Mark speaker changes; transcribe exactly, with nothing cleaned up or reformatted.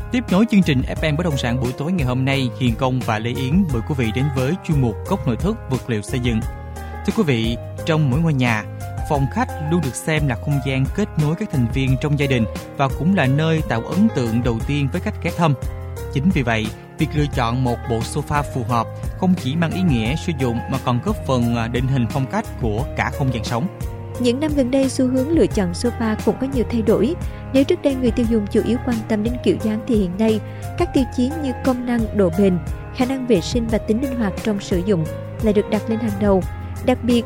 Speaker 1: Tiếp nối chương trình ép em Bất động sản buổi tối ngày hôm nay, Hiền Công và Lê Yến mời quý vị đến với chuyên mục Góc nội thất vật liệu xây dựng. Thưa quý vị, trong mỗi ngôi nhà, phòng khách luôn được xem là không gian kết nối các thành viên trong gia đình và cũng là nơi tạo ấn tượng đầu tiên với khách ghé thăm. Chính vì vậy, việc lựa chọn một bộ sofa phù hợp không chỉ mang ý nghĩa sử dụng mà còn góp phần định hình phong cách của cả không gian sống.
Speaker 2: Những năm gần đây, xu hướng lựa chọn sofa cũng có nhiều thay đổi. Nếu trước đây người tiêu dùng chủ yếu quan tâm đến kiểu dáng thì hiện nay, các tiêu chí như công năng, độ bền, khả năng vệ sinh và tính linh hoạt trong sử dụng lại được đặt lên hàng đầu. Đặc biệt,